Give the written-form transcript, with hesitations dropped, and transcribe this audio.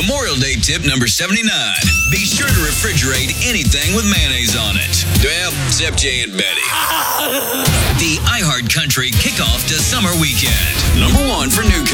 Memorial Day tip number 79. Be sure to refrigerate anything with mayonnaise on it. Well, except Jay and Betty. The iHeart Country kickoff to summer weekend. Number 1 for newcomers.